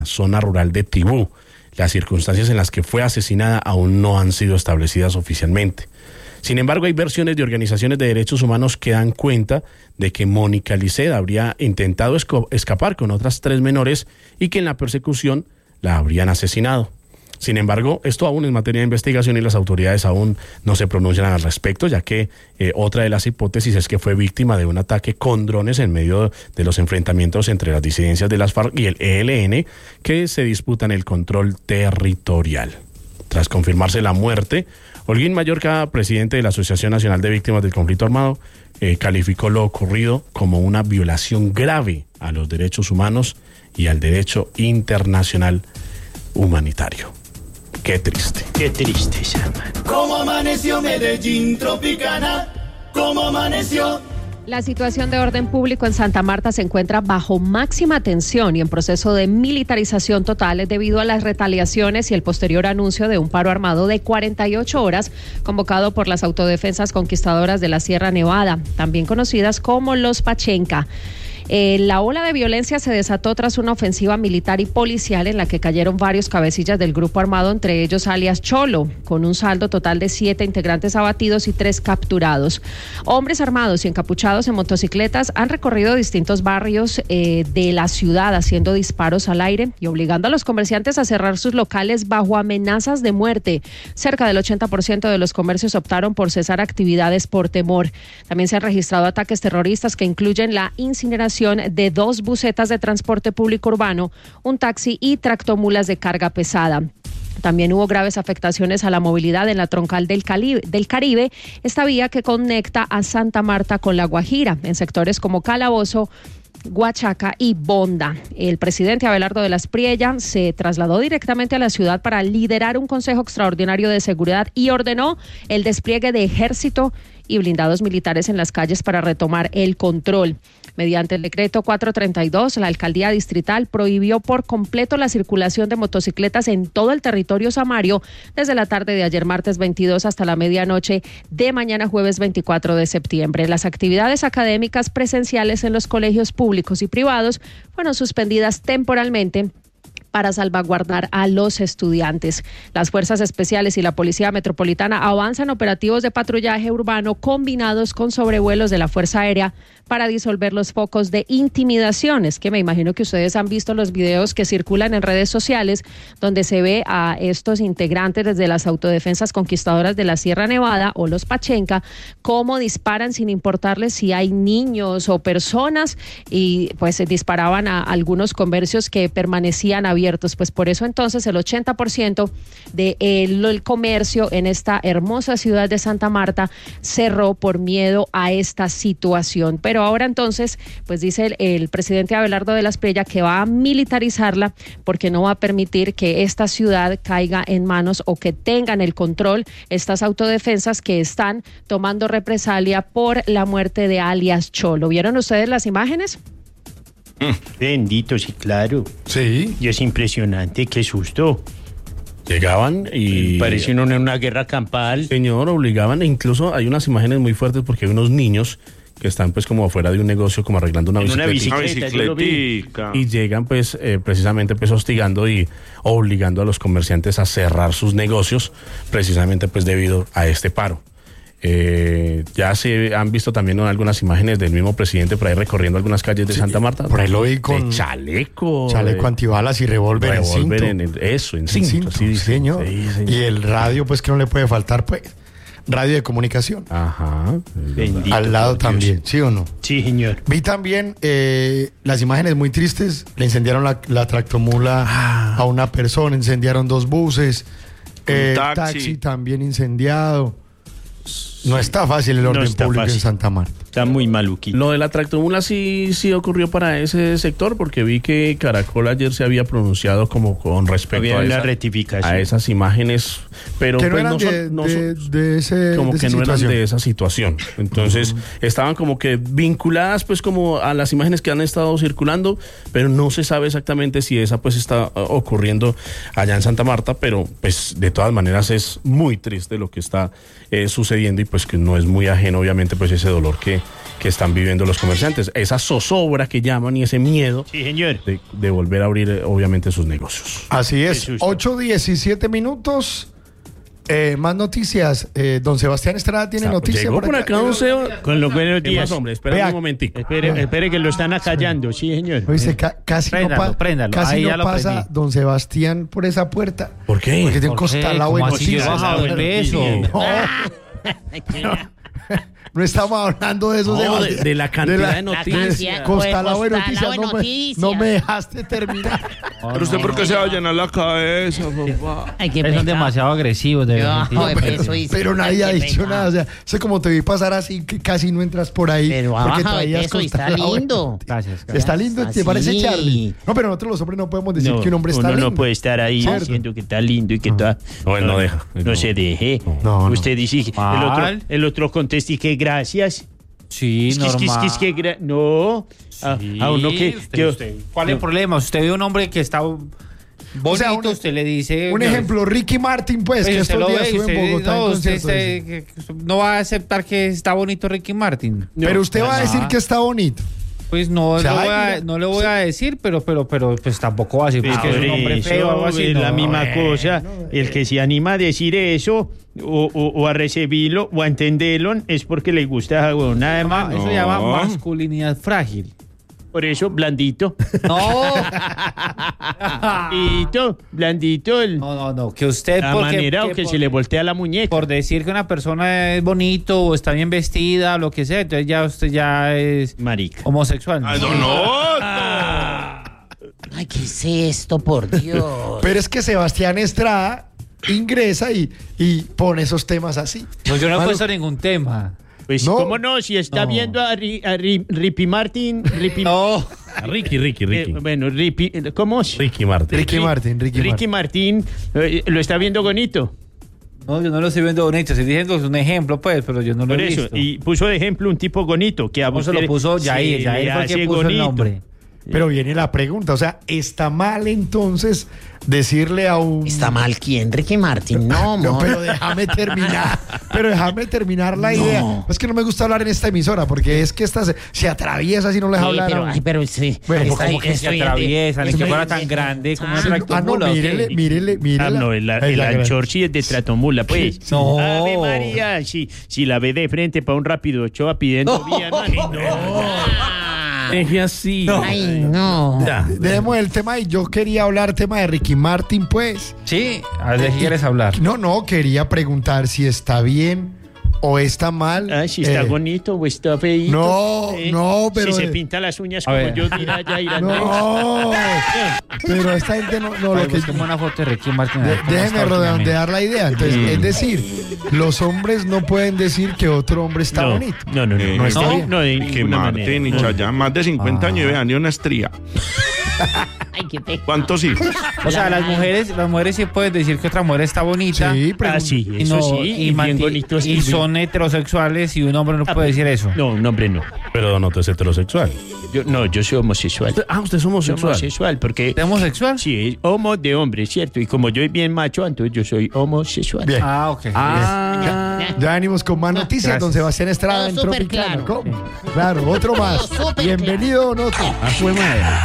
zona rural de Tibú. Las circunstancias en las que fue asesinada aún no han sido establecidas oficialmente. Sin embargo, hay versiones de organizaciones de derechos humanos que dan cuenta de que Mónica Lisset habría intentado escapar con otras 3 menores y que en la persecución la habrían asesinado. Sin embargo, esto aún es materia de investigación y las autoridades aún no se pronuncian al respecto, ya que otra de las hipótesis es que fue víctima de un ataque con drones en medio de los enfrentamientos entre las disidencias de las FARC y el ELN, que se disputan el control territorial. Tras confirmarse la muerte, Holguín Mallorca, presidente de la Asociación Nacional de Víctimas del Conflicto Armado, calificó lo ocurrido como una violación grave a los derechos humanos y al derecho internacional humanitario. Qué triste. Qué triste, hermano. ¿Cómo amaneció Medellín Tropicana? ¿Cómo amaneció? La situación de orden público en Santa Marta se encuentra bajo máxima tensión y en proceso de militarización total debido a las retaliaciones y el posterior anuncio de un paro armado de 48 horas convocado por las autodefensas conquistadoras de la Sierra Nevada, también conocidas como los Pachenca. La ola de violencia se desató tras una ofensiva militar y policial en la que cayeron varios cabecillas del grupo armado, entre ellos alias Cholo, con un saldo total de 7 integrantes abatidos y 3 capturados. Hombres armados y encapuchados en motocicletas han recorrido distintos barrios de la ciudad haciendo disparos al aire y obligando a los comerciantes a cerrar sus locales bajo amenazas de muerte. Cerca del 80% de los comercios optaron por cesar actividades por temor. También se han registrado ataques terroristas que incluyen la incineración de 2 busetas de transporte público urbano, un taxi y tractomulas de carga pesada. También hubo graves afectaciones a la movilidad en la troncal del Caribe, esta vía que conecta a Santa Marta con La Guajira, en sectores como Calabozo, Huachaca y Bonda. El presidente Abelardo de la Espriella se trasladó directamente a la ciudad para liderar un consejo extraordinario de seguridad y ordenó el despliegue de ejército y blindados militares en las calles para retomar el control. Mediante el decreto 432, la alcaldía distrital prohibió por completo la circulación de motocicletas en todo el territorio samario desde la tarde de ayer martes 22 hasta la medianoche de mañana jueves 24 de septiembre. Las actividades académicas presenciales en los colegios públicos y privados fueron suspendidas temporalmente para salvaguardar a los estudiantes. Las fuerzas especiales y la Policía Metropolitana avanzan operativos de patrullaje urbano combinados con sobrevuelos de la Fuerza Aérea para disolver los focos de intimidaciones, que me imagino que ustedes han visto los videos que circulan en redes sociales, donde se ve a estos integrantes desde las autodefensas conquistadoras de la Sierra Nevada o los Pachenca, cómo disparan sin importarles si hay niños o personas, y pues se disparaban a algunos comercios que permanecían abiertos. Pues por eso entonces el 80% del comercio en esta hermosa ciudad de Santa Marta cerró por miedo a esta situación. Pero ahora entonces, pues dice el presidente Abelardo de la Espriella que va a militarizarla porque no va a permitir que esta ciudad caiga en manos o que tengan el control estas autodefensas que están tomando represalia por la muerte de alias Cholo. ¿Vieron ustedes las imágenes? Bendito, sí, claro. Sí. Y es impresionante, qué susto. Llegaban y... Parece una guerra campal. Señor, obligaban, e incluso hay unas imágenes muy fuertes porque hay unos niños que están pues como afuera de un negocio, como arreglando una bicicleta. Y llegan pues precisamente pues hostigando y obligando a los comerciantes a cerrar sus negocios, precisamente pues debido a este paro. Ya se han visto también algunas imágenes del mismo presidente por ahí recorriendo algunas calles de Santa Marta. Por ahí lo vi con chaleco antibalas y revólver en cinto. En cinto, sí, señor. Sí, señor. Y el radio, pues que no le puede faltar, pues, radio de comunicación. Ajá. Bendito al lado también, Dios. ¿sí o no? Sí, señor. Vi también las imágenes muy tristes. Le incendiaron la tractomula a una persona, incendiaron 2 buses, taxi también incendiado. No está fácil el orden público en Santa Marta. Está muy maluquito. Lo de la tractomula sí ocurrió para ese sector, porque vi que Caracol ayer se había pronunciado como con respecto a la rectificación, a esas imágenes, pero que no pues eran no eran de esa situación. Entonces estaban como que vinculadas pues como a las imágenes que han estado circulando, pero no se sabe exactamente si esa pues está ocurriendo allá en Santa Marta, pero pues de todas maneras es muy triste lo que está sucediendo y pues que no es muy ajeno, obviamente, pues ese dolor que están viviendo los comerciantes. Esa zozobra que llaman y ese miedo Sí, señor. de volver a abrir, obviamente, sus negocios. Así es, Qué susto. 8:17 minutos. Más noticias. Don Sebastián Estrada tiene noticias. Llegó por acá, don Seba. Con los buenos ¿Qué días. más, hombre? Espera Vea, un momentico. Espere que lo están acallando, sí, señor. Oíste, casi Préndalo, préndalo. casi Ahí ya no lo pasa prendí. don Sebastián por esa puerta. ¿Por qué? Porque tiene un ¿Por qué? costalado ¿Cómo en así? Yo he noticias. bajado de peso. No estamos hablando de eso, No, Sebastián. de la cantidad de noticias. Costalado de Costalao noticias. de No, noticias. no me dejaste terminar. Pero usted, ¿por qué se va a llenar la cabeza, papá? Ay, qué Son pecado. demasiado agresivos, de verdad. Ay, eso hice. Pero nadie ha Ay, qué dicho pecado. nada. O sea, sé como te vi pasar así que casi no entras por ahí. Pero ha porque bajado de traías peso y está costalado de lindo. noticias. Gracias. Está lindo, ¿te Sí. parece, Charlie? No, pero nosotros los hombres no podemos decir que un hombre está uno lindo. no puede estar ahí ¿Cierto? diciendo que está lindo y que está... No, él no deja. No se deje. No, no. Usted dice... Mal. El otro contesta y que gracias. Sí, normal. No. A uno que... ¿Cuál es el problema? Usted ve un hombre que está bonito, sea, usted le dice... Un ejemplo, Ricky Martin, pues, que usted estos lo días ve y estuvo en usted, Bogotá en no, usted concierto, dice. no va a aceptar que está bonito Ricky Martin. Pero usted va a decir que está bonito. Pues no, O sea, no, no le voy a decir, pero pues tampoco va a decir que es un hombre feo o algo así. Es no. la misma cosa. El que se anima a decir eso o a recibirlo o a entenderlo es porque le gusta algo. Nada más. Eso se llama masculinidad frágil. Por eso, blandito. No. Blandito. No, que usted La manera o que se le voltea la muñeca. por decir que una persona es bonito o está bien vestida o lo que sea, entonces ya usted ya es Marica. homosexual. ¡Ay, no! Ay, ¿qué es esto, por Dios? Pero es que Sebastián Estrada ingresa y pone esos temas así. Pues yo no he Mano, puesto ningún tema. Pues, No. ¿cómo no? Si está No. viendo a Ricky Martin. No. Ricky. Bueno, ¿cómo es? Ricky Martin. Ricky Martin lo está viendo bonito. No, yo no lo estoy viendo bonito, estoy diciendo que es un ejemplo, pues, pero yo no lo Por he eso. visto. Y puso de ejemplo un tipo bonito. Que a ¿Cómo se usted lo puso Yair? se Yair le fue el que hace puso el bonito. nombre. Pero viene la pregunta, o sea, ¿está mal entonces decirle a un... ¿Está mal quién? Ricky Martin. No, No, amor. pero déjame terminar la idea. Es que no me gusta hablar en esta emisora porque es que esta se atraviesa si no les Sí, hablan. pero sí. Bueno, Como que se atraviesan, y que fuera tan grande como una tractomula. ¿o qué? mírele. No, el anchorchi es de tratomula, pues. No. Ave María, si la ve de frente para un rápido Ochoa pidiendo vía, Deje así. Ay, no. Ya. Dejemos el tema y yo quería hablar tema de Ricky Martin, pues. Sí, a ver de qué quieres hablar. No, quería preguntar si está bien o está mal. Ah, si está bonito o está feíto. No, pero... Si se pinta las uñas A como ver. yo, dirá ya irá. No, pero esta gente no lo Ay, que... busquemos una foto de Ricky Martin. a ver cómo Déjeme está últimamente. redondear la idea. Entonces, es decir, los hombres no pueden decir que otro hombre está bonito. No, No está bien. no, de Que ninguna Martín y manera. Chayanne, más de 50 años y vean, ni una estría. Ay, qué pecado. ¿Cuántos hijos? O sea, las mujeres sí pueden decir que otra mujer está bonita. Sí, Ah, sí, Y, eso no- sí, y y bien bonito. y son heterosexuales y un hombre no puede decir eso. No, un hombre no. Pero Don Otto es heterosexual. Yo soy homosexual. Usted es Soy homosexual. homosexual porque... ¿Es homosexual? Sí, es homo de hombre, ¿cierto? Y como yo soy bien macho, entonces yo soy homosexual. Bien. Ah, ok. Ya venimos con más noticias. Gracias. Don Sebastián Estrada Todo en súper Tropicana. claro. ¿Cómo? Claro, otro más. Todo súper Bienvenido, Don Otto. Ah, fue madre.